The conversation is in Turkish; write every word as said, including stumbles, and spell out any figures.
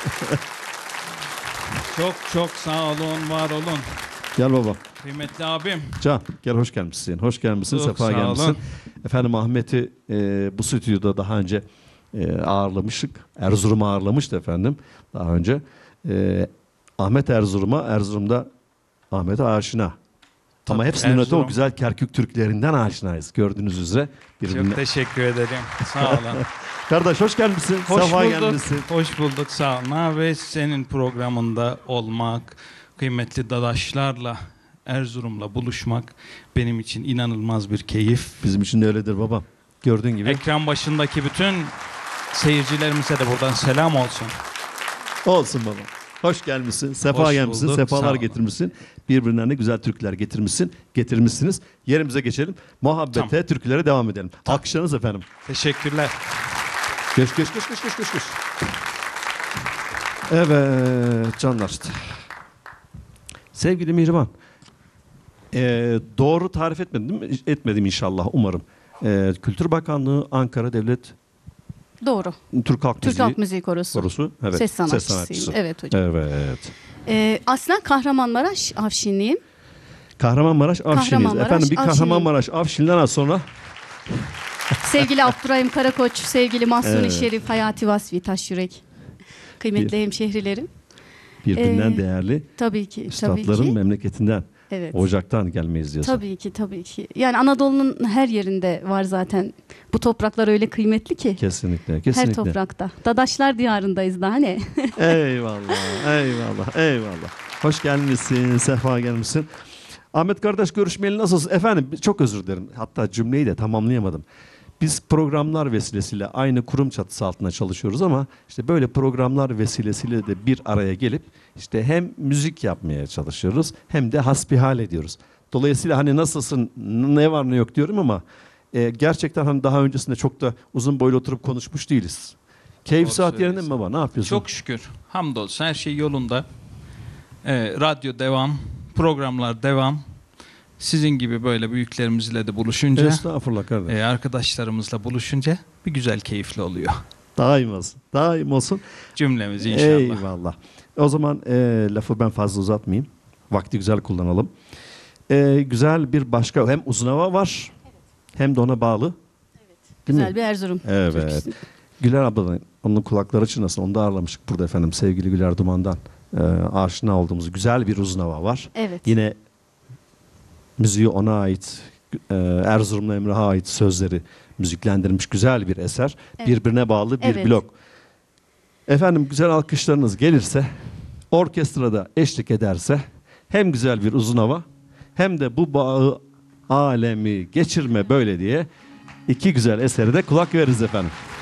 Çok çok sağ olun, var olun. Gel baba. Kıymetli abim. Can gel, hoş gelmişsin. Hoş gelmişsin, Çok sefa sağ gelmişsin. olun. Efendim Ahmet'i e, bu stüdyoda daha önce e, ağırlamıştık. Erzurum'u ağırlamıştı efendim daha önce. E, Ahmet Erzurum'a, Erzurum'da Ahmet'e aşina. Ama hepsinin öte o güzel Kerkük Türklerinden aşinayız gördüğünüz üzere. Birbirine... Çok teşekkür ederim. Sağ olun. Kardeş hoş gelmişsin. Hoş Sefa bulduk. gelmişsin. Hoş bulduk. Sağ olun. Ve senin programında olmak, kıymetli dadaşlarla, Erzurum'la buluşmak benim için inanılmaz bir keyif. Bizim için de öyledir babam. Gördüğün gibi. Ekran başındaki bütün seyircilerimize de buradan selam olsun. Olsun babam. Hoş gelmişsin. Sefa Hoş gelmişsin. bulduk, Sefalar sağ olun. getirmişsin. Birbirinden de güzel türküler getirmişsin. Getirmişsiniz. Yerimize geçelim. Muhabbete, Tamam. türkülere devam edelim. Tamam. Alkışlarınız efendim. Teşekkürler. Geç geç geç geç geç geç geç. Evet canlar. Sevgili Mihriban. Ee, doğru tarif etmedim değil mi? Etmedim inşallah umarım. Ee, Kültür Bakanlığı Ankara Devlet Doğru. Türk Halk Türk Müziği Halk Müziği Korosu. Korosu. Evet. Ses sanatçısıyım. sanatçısı. Evet hocam. Evet. Ee, aslen Kahramanmaraş Afşinliyim. Kahramanmaraş Afşin'iyiz. Kahramanmaraş, Efendim bir Afşin'im. Kahramanmaraş Afşin'den az sonra Sevgili Abdurrahim Karakoç, sevgili Mahsuni Evet. Şerif, Hayati Vasfi Taşyürek. Kıymetli hemşehrilerim. birbirinden Ee, değerli Tabii ki, tabii üstadların ki. memleketinden, Evet. ocaktan gelmeyiz diyorsun. Tabii ki, tabii ki. Yani Anadolu'nun her yerinde var zaten. Bu topraklar öyle kıymetli ki. Kesinlikle, kesinlikle. Her toprakta. Dadaşlar diyarındayız daha ne? Eyvallah, eyvallah, eyvallah. Hoş gelmişsin, sefa gelmişsin. Ahmet kardeş görüşmeyeli nasılsın? Efendim çok özür dilerim. Hatta cümleyi de tamamlayamadım. Biz programlar vesilesiyle aynı kurum çatısı altında çalışıyoruz ama işte böyle programlar vesilesiyle de bir araya gelip işte hem müzik yapmaya çalışıyoruz hem de hasbihal ediyoruz. Dolayısıyla hani nasılsın, ne var ne yok diyorum ama e, gerçekten hani daha öncesinde çok da uzun boylu oturup konuşmuş değiliz. Keyif Doğru saat yerinde mi söylüyorsun. baba? Ne yapıyorsun? Çok şükür. Hamdolsun her şey yolunda. Ee, radyo devam, programlar devam. Sizin gibi böyle büyüklerimizle de buluşunca, Estağfurullah kardeş. e, arkadaşlarımızla buluşunca bir güzel keyifli oluyor. Daim olsun. Daim olsun. Cümlemiz inşallah. Eyvallah. O zaman e, lafı ben fazla uzatmayayım. Vakti güzel kullanalım. E, güzel bir başka hem uzun hava var hem de ona bağlı. Değil Güzel mi? bir Erzurum. Evet. türküsü. Güler abladan onun kulakları çınlasın. Onu da ağırlamıştık burada efendim. Sevgili Güler Duman'dan e, aşina olduğumuz güzel bir uzun hava var. Evet. Yine müziği ona ait, e, Erzurumlu Emrah'a ait sözleri müziklendirilmiş güzel bir eser. Evet. Birbirine bağlı bir Evet. blok. Efendim güzel alkışlarınız gelirse, orkestrada eşlik ederse hem güzel bir uzun hava hem de bu bağı alemi geçirme böyle diye iki güzel eseri de kulak veririz efendim.